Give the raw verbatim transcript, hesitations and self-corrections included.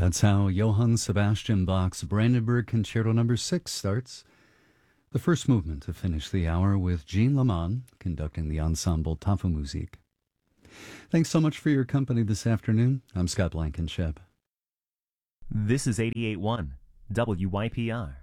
That's how Johann Sebastian Bach's Brandenburg Concerto Number six starts. The first movement to finish the hour with Jean Laman conducting the ensemble Tafelmusik. Thanks so much for your company this afternoon. I'm Scott Blankenship. This is eighty-eight point one W Y P R.